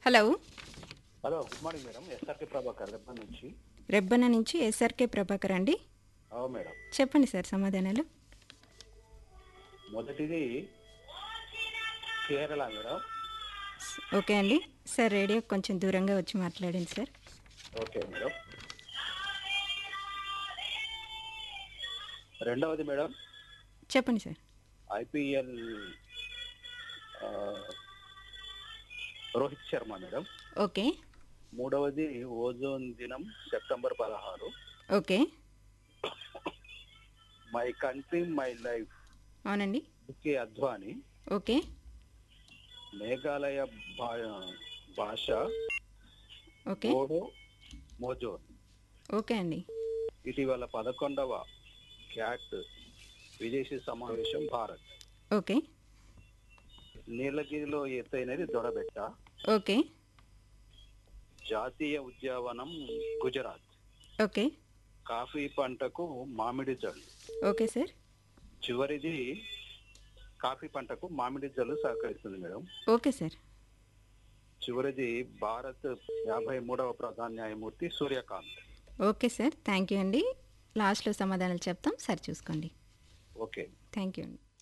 Hello. Hello, good morning madam. SRK Prabhakar రెబ్బన్ నుంచి. రెబ్బన నుంచి SRK Prabhakar అండి. మేడం, చెప్పండి సార్ సమాధానాలు. మొదటిది కేరళ మేడం. ఓకే అండి. సార్ రేడియో కొంచెం దూరంగా వచ్చి మాట్లాడండి సార్. Okay madam. రెండవది మేడం చెప్పండి sir. IPL Rohit Sharma madam. Okay. మూడవది ఓజోన్ దినం September 16. Okay. My country my life అవునండి. కే అద్వానీ. ఓకే. మేఘాలయ భాష ఓకే. ఓడో మోజోన్. ఓకే అండి. ఇటీవల 11వ క్యాట్ విదేశీ సమావేశం భారత్. ఓకే. నీలగిరిలో ఎత్తైనది దొడబెట్ట. ఓకే. జాతీయ ఉద్యానవనం గుజరాత్. ఓకే. కాఫీ పంటకు మామిడి జల్లు. Okay sir. చివరిది కాఫీ పంటకు మామిడి జల్లు సహకరిస్తుంది మేడం. Okay sir. చివరిది భారత్ 53వ ప్రధాన న్యాయమూర్తి Surya Kant. Okay sir, thank you అండి. లాస్ట్లో సమాధానాలు చెప్తాం, సార్ చూసుకోండి. ఓకే, థ్యాంక్ యూ అండి.